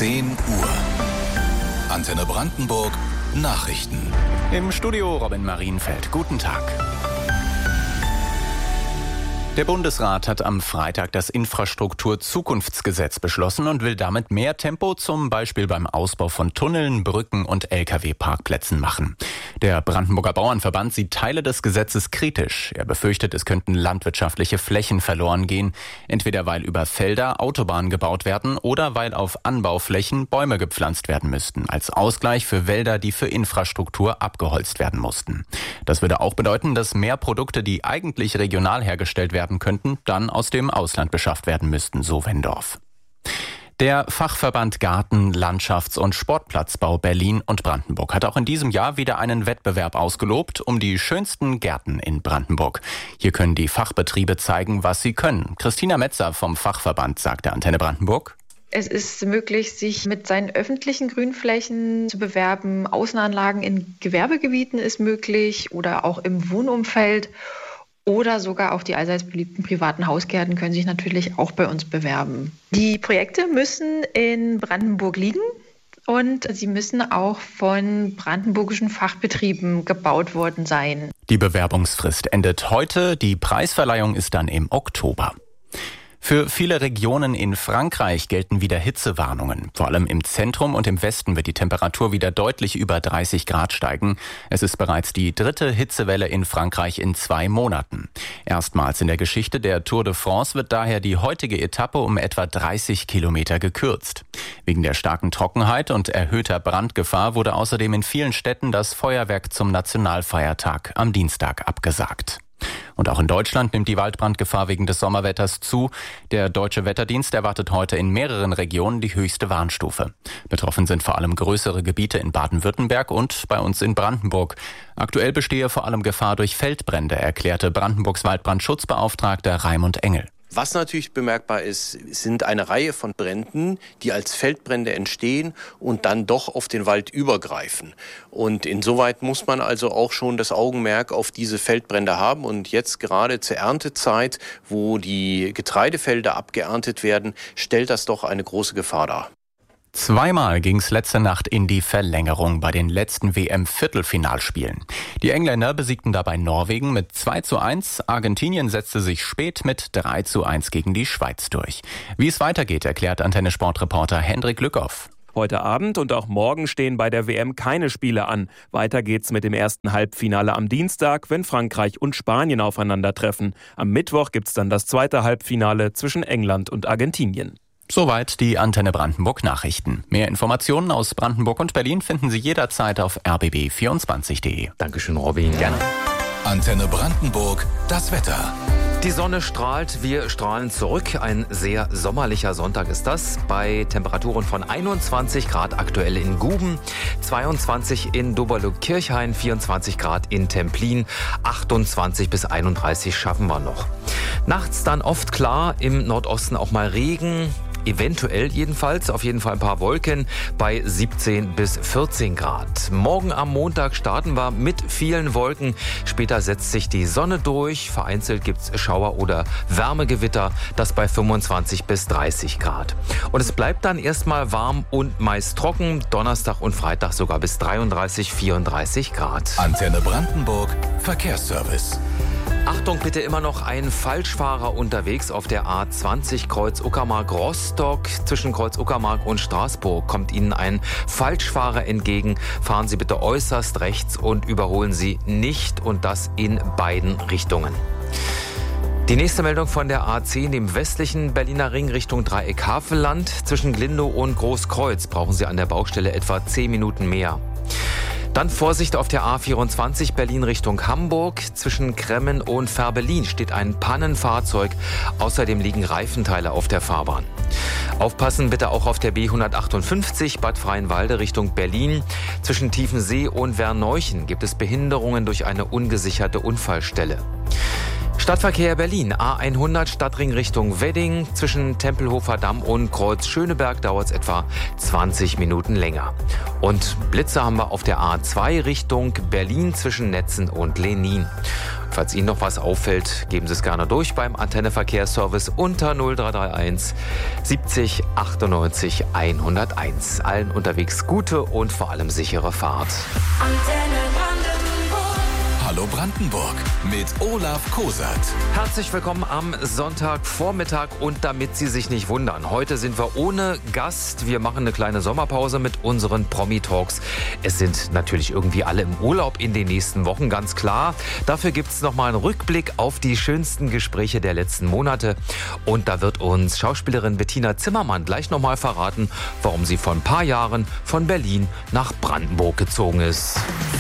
10 Uhr. Antenne Brandenburg Nachrichten. Im Studio Robin Marienfeld. Guten Tag. Der Bundesrat hat am Freitag das Infrastruktur-Zukunftsgesetz beschlossen und will damit mehr Tempo, zum Beispiel beim Ausbau von Tunneln, Brücken und Lkw-Parkplätzen machen. Der Brandenburger Bauernverband sieht Teile des Gesetzes kritisch. Er befürchtet, es könnten landwirtschaftliche Flächen verloren gehen, entweder weil über Felder Autobahnen gebaut werden oder weil auf Anbauflächen Bäume gepflanzt werden müssten, als Ausgleich für Wälder, die für Infrastruktur abgeholzt werden mussten. Das würde auch bedeuten, dass mehr Produkte, die eigentlich regional hergestellt werden könnten, dann aus dem Ausland beschafft werden müssten, so Wendorf. Der Fachverband Garten-, Landschafts- und Sportplatzbau Berlin und Brandenburg hat auch in diesem Jahr wieder einen Wettbewerb ausgelobt um die schönsten Gärten in Brandenburg. Hier können die Fachbetriebe zeigen, was sie können. Christina Metzer vom Fachverband sagt der Antenne Brandenburg: Es ist möglich, sich mit seinen öffentlichen Grünflächen zu bewerben. Außenanlagen in Gewerbegebieten ist möglich oder auch im Wohnumfeld. Oder sogar auch die allseits beliebten privaten Hausgärten können sich natürlich auch bei uns bewerben. Die Projekte müssen in Brandenburg liegen und sie müssen auch von brandenburgischen Fachbetrieben gebaut worden sein. Die Bewerbungsfrist endet heute, die Preisverleihung ist dann im Oktober. Für viele Regionen in Frankreich gelten wieder Hitzewarnungen. Vor allem im Zentrum und im Westen wird die Temperatur wieder deutlich über 30 Grad steigen. Es ist bereits die 3. Hitzewelle in Frankreich in 2 Monaten. Erstmals in der Geschichte der Tour de France wird daher die heutige Etappe um etwa 30 Kilometer gekürzt. Wegen der starken Trockenheit und erhöhter Brandgefahr wurde außerdem in vielen Städten das Feuerwerk zum Nationalfeiertag am Dienstag abgesagt. Und auch in Deutschland nimmt die Waldbrandgefahr wegen des Sommerwetters zu. Der Deutsche Wetterdienst erwartet heute in mehreren Regionen die höchste Warnstufe. Betroffen sind vor allem größere Gebiete in Baden-Württemberg und bei uns in Brandenburg. Aktuell bestehe vor allem Gefahr durch Feldbrände, erklärte Brandenburgs Waldbrandschutzbeauftragter Raimund Engel. Was natürlich bemerkbar ist, sind eine Reihe von Bränden, die als Feldbrände entstehen und dann doch auf den Wald übergreifen. Und insoweit muss man also auch schon das Augenmerk auf diese Feldbrände haben. Und jetzt gerade zur Erntezeit, wo die Getreidefelder abgeerntet werden, stellt das doch eine große Gefahr dar. Zweimal ging's letzte Nacht in die Verlängerung bei den letzten WM-Viertelfinalspielen. Die Engländer besiegten dabei Norwegen mit 2:1. Argentinien setzte sich spät mit 3:1 gegen die Schweiz durch. Wie es weitergeht, erklärt Antenne-Sportreporter Hendrik Lückhoff. Heute Abend und auch morgen stehen bei der WM keine Spiele an. Weiter geht's mit dem ersten Halbfinale am Dienstag, wenn Frankreich und Spanien aufeinandertreffen. Am Mittwoch gibt's dann das zweite Halbfinale zwischen England und Argentinien. Soweit die Antenne Brandenburg Nachrichten. Mehr Informationen aus Brandenburg und Berlin finden Sie jederzeit auf rbb24.de. Dankeschön, Robin. Gerne. Antenne Brandenburg, das Wetter. Die Sonne strahlt, wir strahlen zurück. Ein sehr sommerlicher Sonntag ist das. Bei Temperaturen von 21 Grad aktuell in Guben, 22 in Doberlug-Kirchhain, 24 Grad in Templin, 28 bis 31 schaffen wir noch. Nachts dann oft klar, im Nordosten auch mal Regen. Eventuell jedenfalls, auf jeden Fall ein paar Wolken bei 17 bis 14 Grad. Morgen am Montag starten wir mit vielen Wolken. Später setzt sich die Sonne durch. Vereinzelt gibt's Schauer oder Wärmegewitter, das bei 25 bis 30 Grad. Und es bleibt dann erstmal warm und meist trocken. Donnerstag und Freitag sogar bis 33, 34 Grad. Antenne Brandenburg Verkehrsservice. Achtung, bitte, immer noch ein Falschfahrer unterwegs auf der A20 Kreuz Uckermark-Rostock. Zwischen Kreuz Uckermark und Straßburg kommt Ihnen ein Falschfahrer entgegen. Fahren Sie bitte äußerst rechts und überholen Sie nicht, und das in beiden Richtungen. Die nächste Meldung von der A10, dem westlichen Berliner Ring Richtung Dreieck-Havelland. Zwischen Glindow und Großkreuz brauchen Sie an der Baustelle etwa 10 Minuten mehr. Dann Vorsicht auf der A24 Berlin Richtung Hamburg. Zwischen Kremmen und Färbelin steht ein Pannenfahrzeug. Außerdem liegen Reifenteile auf der Fahrbahn. Aufpassen bitte auch auf der B158 Bad Freienwalde Richtung Berlin. Zwischen Tiefensee und Werneuchen gibt es Behinderungen durch eine ungesicherte Unfallstelle. Stadtverkehr Berlin, A100 Stadtring Richtung Wedding. Zwischen Tempelhofer Damm und Kreuz Schöneberg dauert es etwa 20 Minuten länger. Und Blitze haben wir auf der A2 Richtung Berlin zwischen Netzen und Lenin. Falls Ihnen noch was auffällt, geben Sie es gerne durch beim Antenne-Verkehrsservice unter 0331 70 98 101. Allen unterwegs gute und vor allem sichere Fahrt. Hallo Brandenburg mit Olaf Kosert. Herzlich willkommen am Sonntagvormittag und damit Sie sich nicht wundern, heute sind wir ohne Gast. Wir machen eine kleine Sommerpause mit unseren Promi-Talks. Es sind natürlich irgendwie alle im Urlaub in den nächsten Wochen, ganz klar. Dafür gibt es nochmal einen Rückblick auf die schönsten Gespräche der letzten Monate. Und da wird uns Schauspielerin Bettina Zimmermann gleich nochmal verraten, warum sie vor ein paar Jahren von Berlin nach Brandenburg gezogen ist.